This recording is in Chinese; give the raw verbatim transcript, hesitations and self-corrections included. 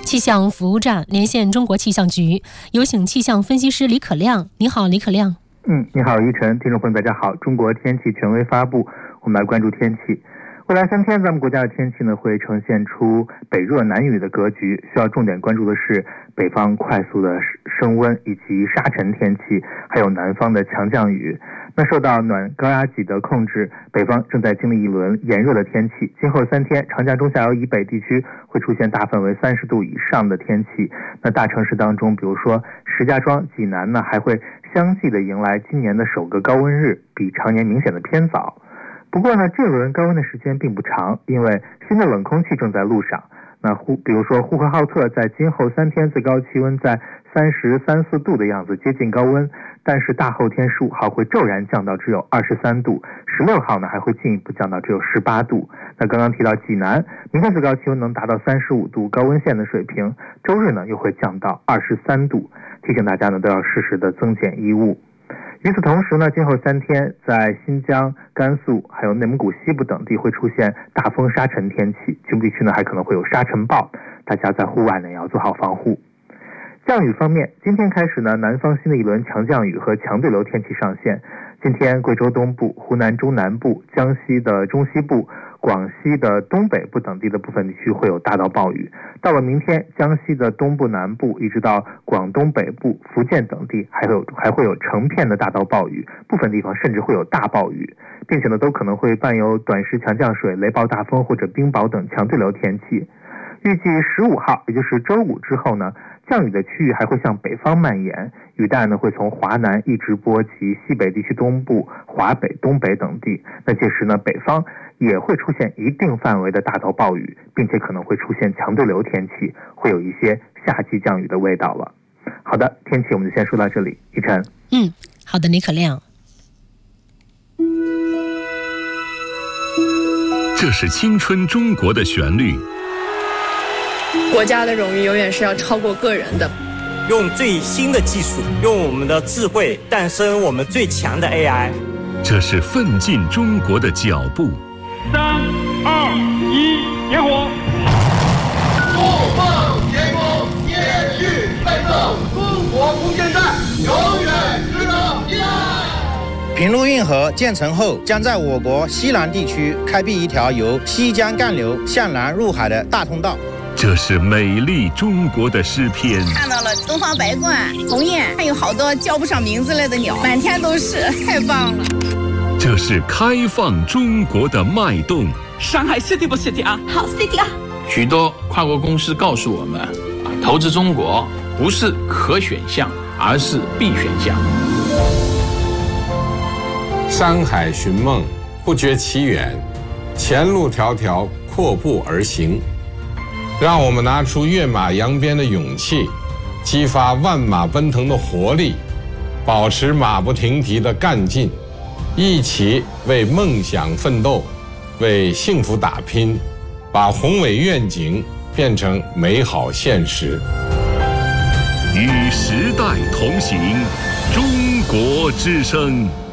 气象服务站连线中国气象局，有请气象分析师李可亮。你好，李可亮。 嗯，你好，依晨，听众朋友大家好。中国天气权威发布，我们来关注天气。未来三天，咱们国家的天气呢会呈现出北热南雨的格局，需要重点关注的是北方快速的升温以及沙尘天气，还有南方的强降雨。那受到暖高压脊的控制，北方正在经历一轮炎热的天气。今后三天，长江中下游以北地区会出现大范围三十度以上的天气。那大城市当中，比如说石家庄、济南呢，还会相继的迎来今年的首个高温日，比常年明显的偏早。不过呢，这轮高温的时间并不长，因为新的冷空气正在路上。那呼，比如说呼和浩特在今后三天最高气温在三十三四度的样子，接近高温。但是大后天十五号会骤然降到只有二十三度，十六号呢还会进一步降到只有十八度。那刚刚提到济南，明天最高气温能达到三十五度高温线的水平，周日呢又会降到二十三度。提醒大家呢都要适时的增减衣物。与此同时呢，今后三天在新疆、甘肃还有内蒙古西部等地会出现大风沙尘天气，局部地区呢还可能会有沙尘暴，大家在户外呢也要做好防护。降雨方面，今天开始呢，南方新的一轮强降雨和强对流天气上线。今天贵州东部、湖南中南部、江西的中西部、广西的东北部等地的部分地区会有大到暴雨。到了明天，江西的东部、南部一直到广东北部、福建等地还会有还会有成片的大到暴雨，部分地方甚至会有大暴雨，并且呢都可能会伴有短时强降水、雷暴大风或者冰雹等强对流天气。预计十五号，也就是周五之后呢，降雨的区域还会向北方蔓延，雨带呢会从华南一直波及西北地区东部、华北、东北等地。那届时呢，北方也会出现一定范围的大到暴雨，并且可能会出现强对流天气，会有一些夏季降雨的味道了。好的，天气我们就先说到这里。依晨。 嗯，好的，李可亮。 这是青春中国的旋律。 国家的荣誉永远是要超过个人的。 用最新的技术，用我们的智慧诞生我们最强的 A I。 这是奋进中国的脚步。 三二一，点火！ 怒放天空，延续奋斗，中国空间站永远值得依赖。 平陆运河建成后，将在我国西南地区开辟一条由西江干流向南入海的大通道。 这是美丽中国的诗篇。 看到了东方白鹳、鸿雁，还有好多叫不上名字来的鸟，满天都是，太棒了。 这是开放中国的脉动。 上海 City 不 City 啊？ 好 City 啊！ 许多跨国公司告诉我们，啊，投资中国不是可选项，而是必选项。 山海寻梦，不觉其远，前路迢迢，阔步而行。让我们拿出跃马扬鞭的勇气，激发万马奔腾的活力，保持马不停蹄的干劲，一起为梦想奋斗，为幸福打拼，把宏伟愿景变成美好现实。 与时代同行，中国之声。